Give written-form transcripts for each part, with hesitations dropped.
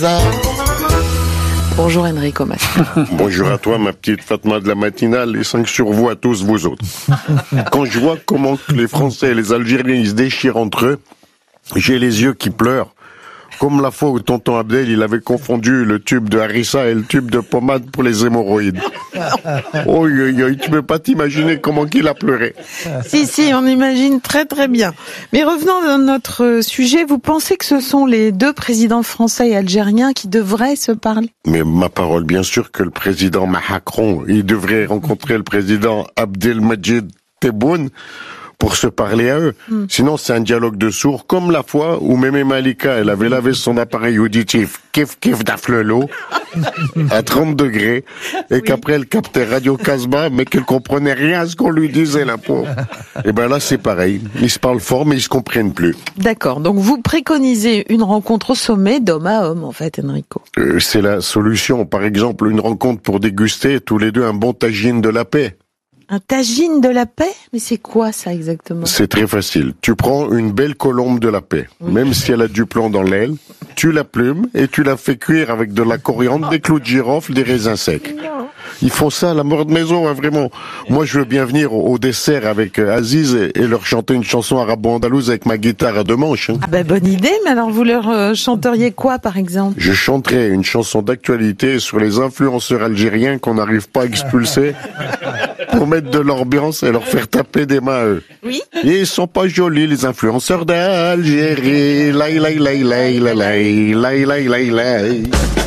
Bonjour Enrico Macias. Bonjour à toi ma petite Fatma de la matinale et 5 sur vous à tous vous autres. Quand je vois comment les Français et les Algériens ils se déchirent entre eux, j'ai les yeux qui pleurent. Comme la fois où tonton Abdel, il avait confondu le tube de harissa et le tube de pommade pour les hémorroïdes. Oh, tu peux pas t'imaginer comment qu'il a pleuré. Si, on imagine très très bien. Mais revenons à notre sujet, vous pensez que ce sont les deux présidents français et algériens qui devraient se parler? Mais ma parole, bien sûr que le président Macron, il devrait rencontrer le président Abdelmadjid Tebboune pour se parler à eux. Sinon, c'est un dialogue de sourds, comme la fois où Mémé Malika, elle avait lavé son appareil auditif kif d'Aflelo, à 30 degrés, et qu'après elle captait Radio Casbah, mais qu'elle comprenait rien à ce qu'on lui disait, la pauvre. Et ben là, c'est pareil. Ils se parlent fort, mais ils se comprennent plus. D'accord. Donc, vous préconisez une rencontre au sommet d'homme à homme, en fait, Enrico. C'est la solution. Par exemple, une rencontre pour déguster tous les deux un bon tagine de la paix. Un tagine de la paix? Mais c'est quoi ça exactement? C'est très facile. Tu prends une belle colombe de la paix, même si elle a du plomb dans l'aile, tu la plumes et tu la fais cuire avec de la coriandre, des clous de girofle, des raisins secs. Ils font ça à la mort de maison, hein, vraiment. Moi, je veux bien venir au dessert avec Aziz et leur chanter une chanson arabo-andalouse avec ma guitare à deux manches. Hein. Ah ben bonne idée, mais alors vous leur chanteriez quoi, par exemple? Je chanterai une chanson d'actualité sur les influenceurs algériens qu'on n'arrive pas à expulser pour mettre de l'ambiance et leur faire taper des mains à eux. Oui. Et ils sont pas jolis, les influenceurs d'Algérie. Laï, laï, laï, laï, laï, laï, laï, laï, laï.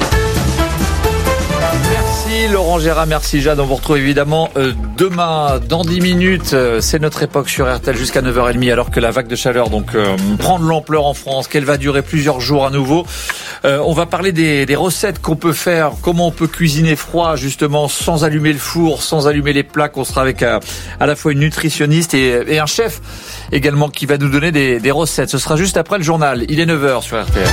Merci Laurent Gérard, merci Jade. On vous retrouve évidemment demain dans 10 minutes. C'est notre époque sur RTL jusqu'à 9h30 alors que la vague de chaleur prend de l'ampleur en France, qu'elle va durer plusieurs jours à nouveau. On va parler des recettes qu'on peut faire, comment on peut cuisiner froid justement sans allumer le four, sans allumer les plaques. On sera avec à la fois une nutritionniste et un chef également qui va nous donner des recettes. Ce sera juste après le journal. Il est 9h sur RTL.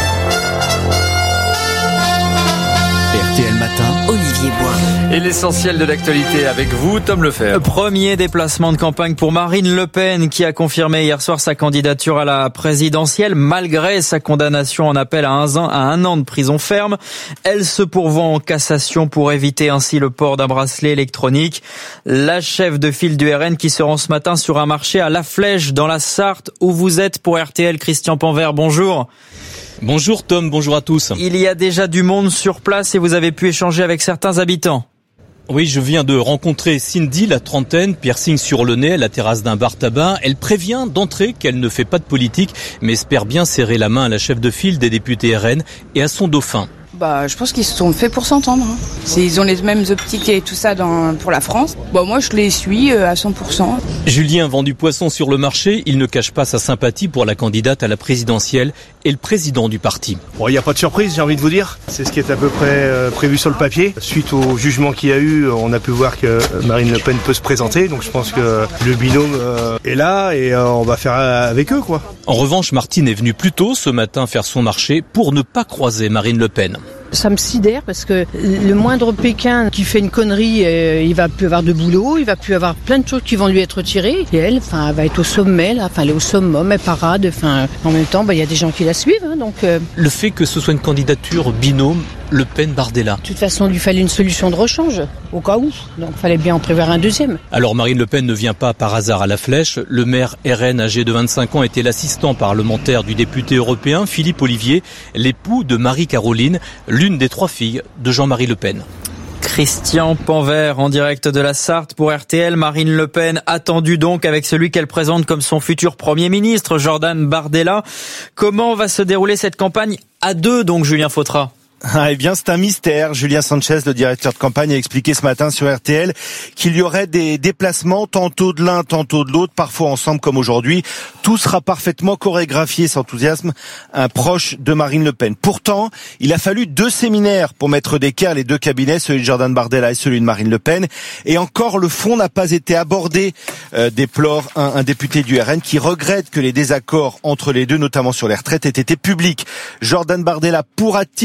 RTL Matin, Olivier Bois. Et l'essentiel de l'actualité avec vous, Tom Lefebvre. Premier déplacement de campagne pour Marine Le Pen qui a confirmé hier soir sa candidature à la présidentielle malgré sa condamnation en appel à un an de prison ferme. Elle se pourvoit en cassation pour éviter ainsi le port d'un bracelet électronique. La chef de file du RN qui se rend ce matin sur un marché à La Flèche dans la Sarthe où vous êtes pour RTL. Christian Panvert, bonjour. Bonjour Tom, bonjour à tous. Il y a déjà du monde sur place et vous avez pu échanger avec certains habitants. Oui, je viens de rencontrer Cindy, la trentaine, piercing sur le nez, à la terrasse d'un bar tabac. Elle prévient d'entrée qu'elle ne fait pas de politique, mais espère bien serrer la main à la chef de file des députés RN et à son dauphin. Je pense qu'ils se sont faits pour s'entendre. Ils ont les mêmes optiques et tout ça pour la France. Moi, je les suis à 100%. Julien vend du poisson sur le marché. Il ne cache pas sa sympathie pour la candidate à la présidentielle et le président du parti. Il n'y a pas de surprise, j'ai envie de vous dire. C'est ce qui est à peu près prévu sur le papier. Suite au jugement qu'il y a eu, on a pu voir que Marine Le Pen peut se présenter. Donc je pense que le binôme est là et on va faire avec eux, quoi. En revanche, Martine est venue plus tôt ce matin faire son marché pour ne pas croiser Marine Le Pen. Ça me sidère parce que le moindre Pékin qui fait une connerie, il va plus avoir de boulot, il va plus avoir plein de choses qui vont lui être retirées. Et elle, elle va être au sommet, là, elle est au summum, elle parade. En même temps, il y a des gens qui la suivent, donc. Le fait que ce soit une candidature binôme, Le Pen-Bardella. De toute façon, il lui fallait une solution de rechange, au cas où. Donc, il fallait bien en prévoir un deuxième. Alors, Marine Le Pen ne vient pas par hasard à La Flèche. Le maire RN âgé de 25 ans était l'assistant parlementaire du député européen Philippe Ollivier, l'époux de Marie-Caroline, l'une des 3 filles de Jean-Marie Le Pen. Christian Panvert en direct de la Sarthe pour RTL. Marine Le Pen attendue donc avec celui qu'elle présente comme son futur Premier ministre, Jordan Bardella. Comment va se dérouler cette campagne à deux donc, Julien Fautra? Eh bien, c'est un mystère. Julien Sanchez, le directeur de campagne, a expliqué ce matin sur RTL qu'il y aurait des déplacements tantôt de l'un, tantôt de l'autre, parfois ensemble comme aujourd'hui. Tout sera parfaitement chorégraphié, s'enthousiasme un proche de Marine Le Pen. Pourtant, il a fallu 2 séminaires pour mettre d'équerre les 2 cabinets, celui de Jordan Bardella et celui de Marine Le Pen. Et encore, le fond n'a pas été abordé, déplore un député du RN qui regrette que les désaccords entre les deux, notamment sur les retraites, aient été publics. Jordan Bardella pourra-t-il toujours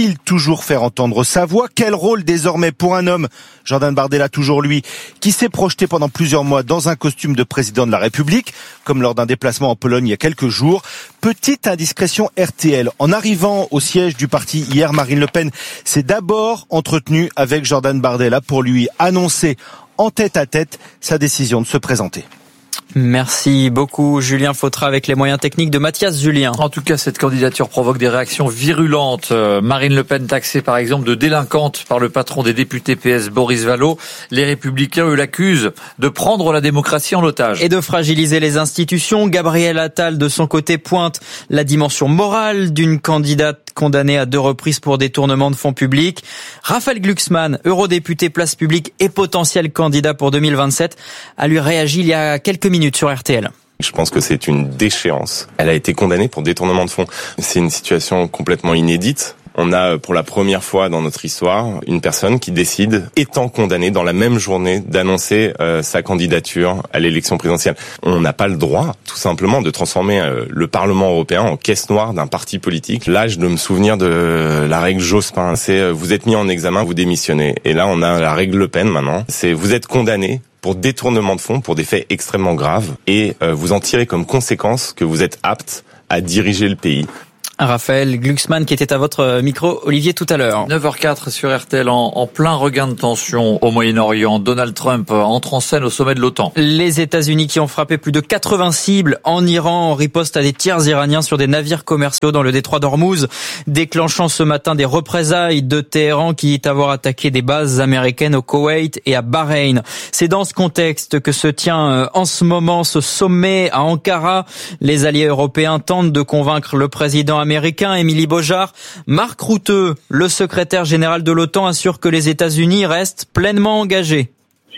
toujours faire entendre sa voix. Quel rôle désormais pour un homme, Jordan Bardella toujours lui, qui s'est projeté pendant plusieurs mois dans un costume de président de la République, comme lors d'un déplacement en Pologne il y a quelques jours. Petite indiscrétion RTL. En arrivant au siège du parti hier, Marine Le Pen s'est d'abord entretenue avec Jordan Bardella pour lui annoncer en tête-à-tête sa décision de se présenter. Merci beaucoup Julien Fautra avec les moyens techniques de Mathias Julien. En tout cas, cette candidature provoque des réactions virulentes. Marine Le Pen taxée par exemple de délinquante par le patron des députés PS Boris Vallaud. Les Républicains, eux, l'accusent de prendre la démocratie en otage. Et de fragiliser les institutions. Gabriel Attal, de son côté, pointe la dimension morale d'une candidate condamnée à 2 reprises pour détournement de fonds publics. Raphaël Glucksmann, eurodéputé Place Publique et potentiel candidat pour 2027, a lui réagi il y a quelques minutes sur RTL. Je pense que c'est une déchéance. Elle a été condamnée pour détournement de fonds. C'est une situation complètement inédite. On a pour la première fois dans notre histoire une personne qui décide, étant condamnée dans la même journée, d'annoncer sa candidature à l'élection présidentielle. On n'a pas le droit, tout simplement, de transformer le Parlement européen en caisse noire d'un parti politique. Là, je dois me souvenir de la règle Jospin. C'est vous êtes mis en examen, vous démissionnez. Et là, on a la règle Le Pen maintenant. C'est vous êtes condamné pour détournement de fonds, pour des faits extrêmement graves, et vous en tirez comme conséquence que vous êtes apte à diriger le pays. Raphaël Glucksmann qui était à votre micro, Olivier, tout à l'heure. 9h04 sur RTL en plein regain de tension au Moyen-Orient. Donald Trump entre en scène au sommet de l'OTAN. Les États-Unis qui ont frappé plus de 80 cibles en Iran en riposte à des tirs iraniens sur des navires commerciaux dans le détroit d'Ormuz, déclenchant ce matin des représailles de Téhéran qui dit avoir attaqué des bases américaines au Koweït et à Bahreïn. C'est dans ce contexte que se tient en ce moment ce sommet à Ankara. Les alliés européens tentent de convaincre le président américain Émilie Bojard. Mark Rutte, le secrétaire général de l'OTAN, assure que les États-Unis restent pleinement engagés.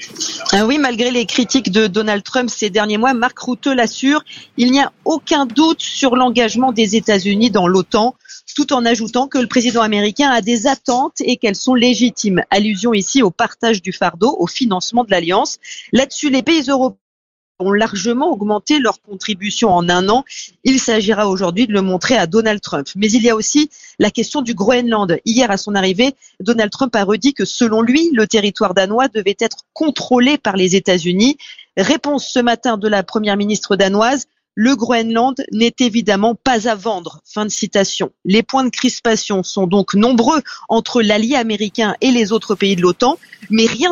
Oui, malgré les critiques de Donald Trump ces derniers mois, Mark Rutte l'assure, il n'y a aucun doute sur l'engagement des États-Unis dans l'OTAN, tout en ajoutant que le président américain a des attentes et qu'elles sont légitimes. Allusion ici au partage du fardeau, au financement de l'Alliance. Là-dessus, les pays européens ont largement augmenté leur contribution en un an. Il s'agira aujourd'hui de le montrer à Donald Trump. Mais il y a aussi la question du Groenland. Hier, à son arrivée, Donald Trump a redit que selon lui, le territoire danois devait être contrôlé par les États-Unis. Réponse ce matin de la première ministre danoise. Le Groenland n'est évidemment pas à vendre. Fin de citation. Les points de crispation sont donc nombreux entre l'allié américain et les autres pays de l'OTAN, mais rien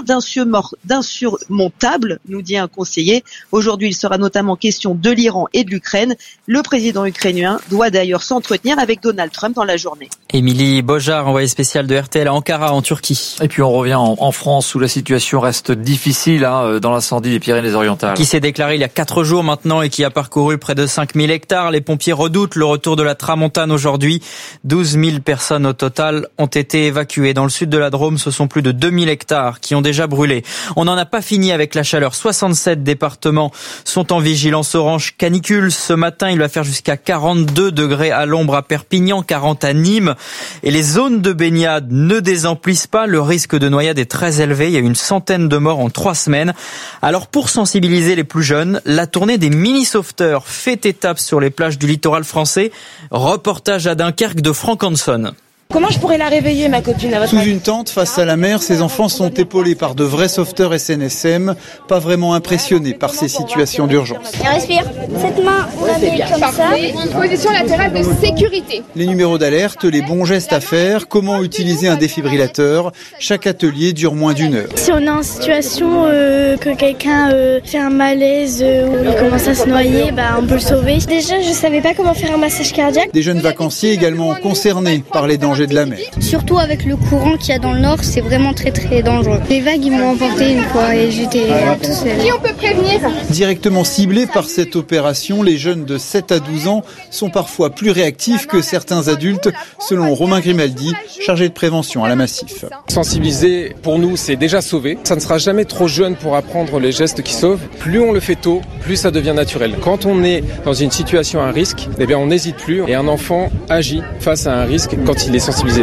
d'insurmontable, nous dit un conseiller. Aujourd'hui, il sera notamment question de l'Iran et de l'Ukraine. Le président ukrainien doit d'ailleurs s'entretenir avec Donald Trump dans la journée. Émilie Bojard, envoyée spéciale de RTL à Ankara, en Turquie. Et puis on revient en France où la situation reste difficile dans l'incendie des Pyrénées-Orientales. Qui s'est déclaré il y a 4 jours maintenant et qui a parcouru près de 5000 hectares. Les pompiers redoutent le retour de la tramontane aujourd'hui. 12 000 personnes au total ont été évacuées. Dans le sud de la Drôme, ce sont plus de 2000 hectares qui ont déjà brûlé. On n'en a pas fini avec la chaleur. 67 départements sont en vigilance orange canicule. Ce matin, il va faire jusqu'à 42 degrés à l'ombre à Perpignan, 40 à Nîmes. Et les zones de baignade ne désemplissent pas. Le risque de noyade est très élevé. Il y a eu une centaine de morts en 3 semaines. Alors pour sensibiliser les plus jeunes, la tournée des mini-sauveteurs fait étape sur les plages du littoral français. Reportage à Dunkerque de Franck Hanson. Comment je pourrais la réveiller, ma copine, à votre Sous avis ? une tente, face à la mer, ces enfants sont épaulés par de vrais sauveteurs SNSM, pas vraiment impressionnés par ces situations d'urgence. Et respire. Cette main, on la met comme ça. Une position latérale de sécurité. Les numéros d'alerte, les bons gestes à faire, comment utiliser un défibrillateur. Chaque atelier dure moins d'1 heure. Si on est en situation que quelqu'un fait un malaise ou il commence à se noyer, on peut le sauver. Déjà, je savais pas comment faire un massage cardiaque. Des jeunes vacanciers également concernés par les dangers de la mer. Surtout avec le courant qu'il y a dans le nord, c'est vraiment très très dangereux. Les vagues, ils m'ont emporté une fois et j'étais tout seul. Qui on peut prévenir ? Directement ciblés par cette opération, les jeunes de 7 à 12 ans sont parfois plus réactifs que certains adultes, selon Romain Grimaldi, chargé de prévention à la Massif. Sensibiliser, pour nous, c'est déjà sauver. Ça ne sera jamais trop jeune pour apprendre les gestes qui sauvent. Plus on le fait tôt, plus ça devient naturel. Quand on est dans une situation à risque, on n'hésite plus et un enfant agit face à un risque quand il est sensibilisé tôt.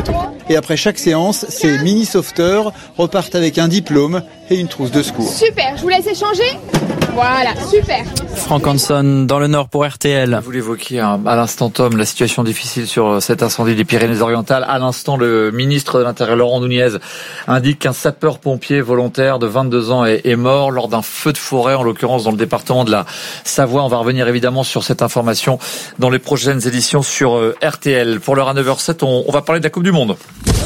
Et après chaque séance, ces mini sauveteurs repartent avec un diplôme et une trousse de secours. Super, je vous laisse échanger. Voilà, super. Franck Hanson dans le Nord pour RTL. Vous l'évoquiez à l'instant, Tom, la situation difficile sur cet incendie des Pyrénées-Orientales. À l'instant, le ministre de l'Intérieur, Laurent Nunez, indique qu'un sapeur-pompier volontaire de 22 ans est mort lors d'un feu de forêt, en l'occurrence dans le département de la Savoie. On va revenir évidemment sur cette information dans les prochaines éditions sur RTL. Pour l'heure à 9h07, on va parler de la Coupe du Monde.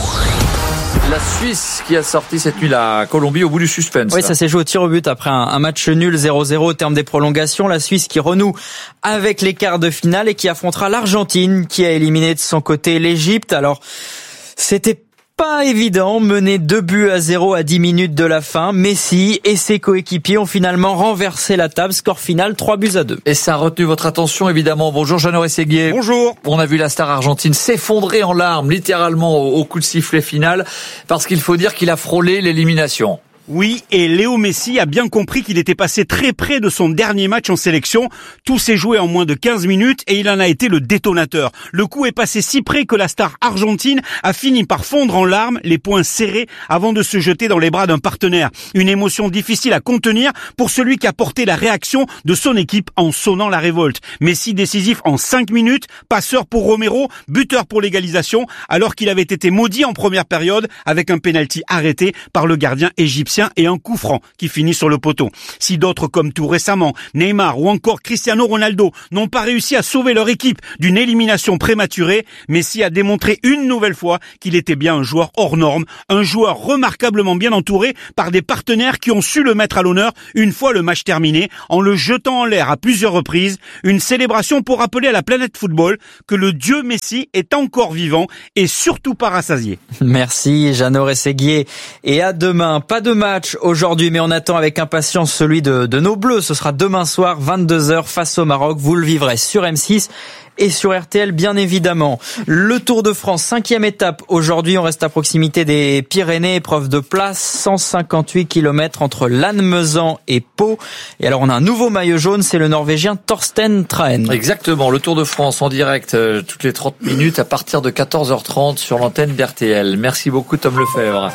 La Suisse qui a sorti cette nuit la Colombie au bout du suspense. Oui, ça s'est joué au tir au but après un match nul 0-0 au terme des prolongations. La Suisse qui renoue avec les quarts de finale et qui affrontera l'Argentine qui a éliminé de son côté l'Égypte. Alors, c'était pas évident, mené 2-0 à 10 minutes de la fin. Messi et ses coéquipiers ont finalement renversé la table. Score final 3-2. Et ça a retenu votre attention, évidemment. Bonjour, Jeannot Rességuier. Bonjour. On a vu la star argentine s'effondrer en larmes, littéralement au coup de sifflet final, parce qu'il faut dire qu'il a frôlé l'élimination. Oui, et Léo Messi a bien compris qu'il était passé très près de son dernier match en sélection. Tout s'est joué en moins de 15 minutes et il en a été le détonateur. Le coup est passé si près que la star argentine a fini par fondre en larmes, les poings serrés, avant de se jeter dans les bras d'un partenaire. Une émotion difficile à contenir pour celui qui a porté la réaction de son équipe en sonnant la révolte. Messi décisif en 5 minutes, passeur pour Romero, buteur pour l'égalisation, alors qu'il avait été maudit en première période avec un pénalty arrêté par le gardien égyptien et un coup franc qui finit sur le poteau. Si d'autres comme tout récemment, Neymar ou encore Cristiano Ronaldo n'ont pas réussi à sauver leur équipe d'une élimination prématurée, Messi a démontré une nouvelle fois qu'il était bien un joueur hors norme, un joueur remarquablement bien entouré par des partenaires qui ont su le mettre à l'honneur une fois le match terminé, en le jetant en l'air à plusieurs reprises, une célébration pour rappeler à la planète football que le dieu Messi est encore vivant et surtout pas rassasié. Merci Jeannot Rességuier et à demain. Pas de match aujourd'hui, mais on attend avec impatience celui de nos Bleus. Ce sera demain soir, 22h, face au Maroc. Vous le vivrez sur M6 et sur RTL, bien évidemment. Le Tour de France, 5e étape. Aujourd'hui, on reste à proximité des Pyrénées. Épreuve de place, 158 km entre Lannemezan et Pau. Et alors, on a un nouveau maillot jaune, c'est le Norvégien Thorsten Trahen. Exactement, le Tour de France en direct toutes les 30 minutes à partir de 14h30 sur l'antenne d'RTL. Merci beaucoup Tom Lefebvre.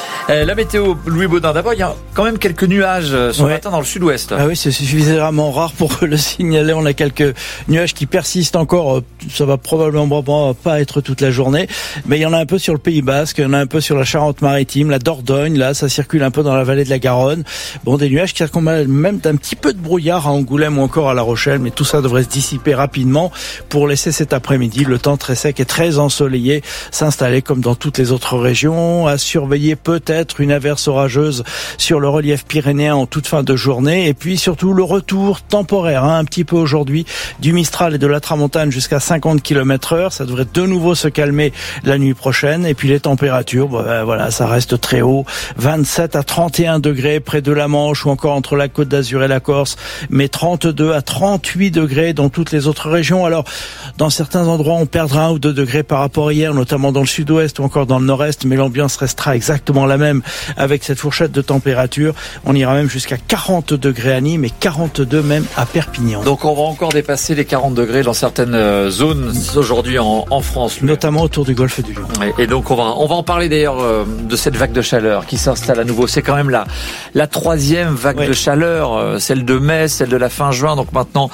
La météo, Louis Baudin. D'abord, il y a quand même quelques nuages ce matin dans le sud-ouest. Ah oui, c'est suffisamment rare pour le signaler. On a quelques nuages qui persistent encore. Ça va probablement pas être toute la journée. Mais il y en a un peu sur le Pays Basque, il y en a un peu sur la Charente-Maritime, la Dordogne. Là, ça circule un peu dans la vallée de la Garonne. Bon, des nuages qui accompagnent même d'un petit peu de brouillard à Angoulême ou encore à La Rochelle. Mais tout ça devrait se dissiper rapidement pour laisser cet après-midi le temps très sec et très ensoleillé s'installer comme dans toutes les autres régions. À surveiller peut-être une averse orageuse sur le relief pyrénéen en toute fin de journée et puis surtout le retour temporaire un petit peu aujourd'hui du Mistral et de la Tramontane jusqu'à 50 km/h. Ça devrait de nouveau se calmer la nuit prochaine et puis les températures, voilà, ça reste très haut, 27 à 31 degrés près de la Manche ou encore entre la Côte d'Azur et la Corse, mais 32 à 38 degrés dans toutes les autres régions. Alors dans certains endroits on perdra 1 ou 2 degrés par rapport à hier, notamment dans le sud-ouest ou encore dans le nord-est, mais l'ambiance restera exactement la même avec cette fourchette de température. On ira même jusqu'à 40 degrés à Nîmes et 42 même à Perpignan. Donc on va encore dépasser les 40 degrés dans certaines zones aujourd'hui en France. Notamment autour du golfe du Lion. Et donc on va en parler d'ailleurs de cette vague de chaleur qui s'installe à nouveau. C'est quand même la troisième vague de chaleur, celle de mai, celle de la fin juin, donc maintenant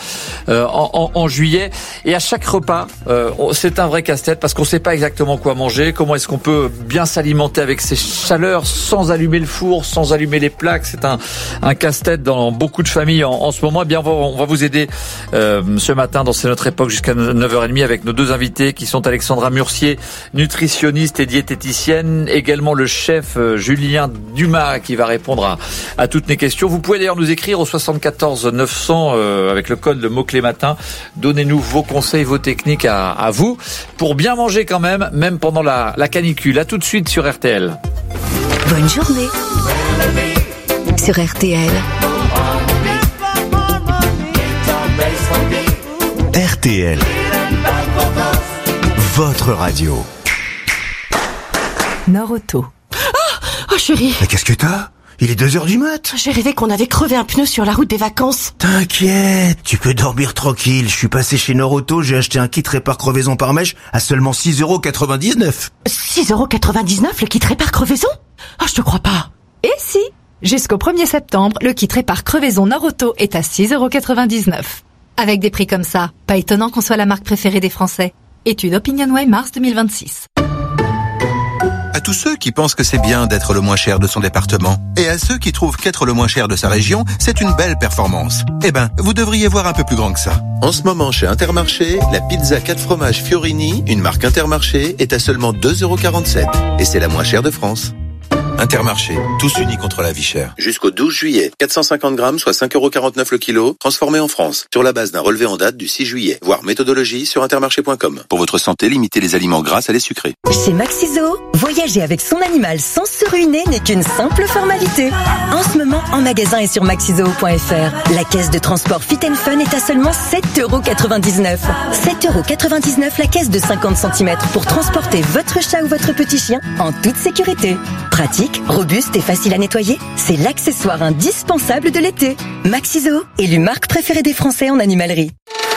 en juillet. Et à chaque repas, c'est un vrai casse-tête parce qu'on ne sait pas exactement quoi manger. Comment est-ce qu'on peut bien s'alimenter avec ces chaleurs sans allumer le four, sans allumer les plaques? C'est un casse-tête dans beaucoup de familles en ce moment. Eh bien, on va vous aider ce matin dans C'est notre époque jusqu'à 9h30 avec nos deux invités qui sont Alexandra Murcier, nutritionniste et diététicienne, également le chef Julien Dumas qui va répondre à toutes les questions. Vous pouvez d'ailleurs nous écrire au 74 900 avec le code le mot-clé matin. Donnez-nous vos conseils, vos techniques à vous pour bien manger quand même pendant la canicule. À tout de suite sur RTL. Bonne journée sur RTL. RTL, votre radio. Nord Auto. Oh chérie. Mais qu'est-ce que t'as ? Il est 2h du mat. J'ai rêvé qu'on avait crevé un pneu sur la route des vacances. T'inquiète, tu peux dormir tranquille. Je suis passé chez Norauto, j'ai acheté un kit répare crevaison par mèche à seulement 6,99 €. 6,99 € le kit répare crevaison? Ah, je te crois pas. Et si? Jusqu'au 1er septembre, le kit répare crevaison Norauto est à 6,99 €. Avec des prix comme ça, pas étonnant qu'on soit la marque préférée des Français. Étude OpinionWay mars 2026. À tous ceux qui pensent que c'est bien d'être le moins cher de son département, et à ceux qui trouvent qu'être le moins cher de sa région, c'est une belle performance. Eh ben, vous devriez voir un peu plus grand que ça. En ce moment, chez Intermarché, la pizza 4 fromages Fiorini, une marque Intermarché, est à seulement 2,47 €. Et c'est la moins chère de France. Intermarché, tous unis contre la vie chère. Jusqu'au 12 juillet, 450 grammes, soit 5,49 € le kilo, transformé en France, sur la base d'un relevé en date du 6 juillet. Voir méthodologie sur intermarché.com. Pour votre santé, limitez les aliments gras à les sucrés. Chez Maxiso, voyager avec son animal sans se ruiner n'est qu'une simple formalité. En ce moment, en magasin et sur maxizoo.fr, la caisse de transport Fit & Fun est à seulement 7,99 €. 7,99 € la caisse de 50 cm pour transporter votre chat ou votre petit chien en toute sécurité. Pratique, robuste et facile à nettoyer, c'est l'accessoire indispensable de l'été. Maxiso, élu marque préférée des Français en animalerie.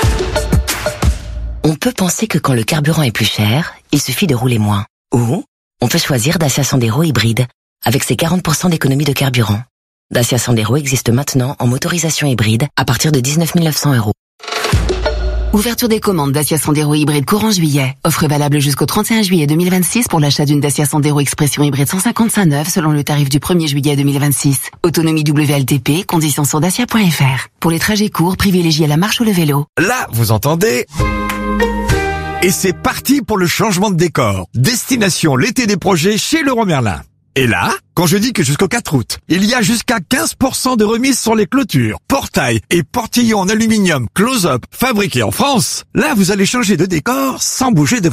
On peut penser que quand le carburant est plus cher, il suffit de rouler moins. Ou on peut choisir Dacia Sandero hybride, avec ses 40% d'économie de carburant. Dacia Sandero existe maintenant en motorisation hybride à partir de 19 900 €. Ouverture des commandes Dacia Sandero hybride courant juillet. Offre valable jusqu'au 31 juillet 2026 pour l'achat d'une Dacia Sandero Expression hybride 155 neuve selon le tarif du 1er juillet 2026. Autonomie WLTP, conditions sur dacia.fr. Pour les trajets courts, privilégiez la marche ou le vélo. Là, vous entendez ? Et c'est parti pour le changement de décor. Destination l'été des projets chez Leroy Merlin. Et là, quand je dis que jusqu'au 4 août, il y a jusqu'à 15% de remise sur les clôtures, portails et portillons en aluminium close-up fabriqués en France, là vous allez changer de décor sans bouger de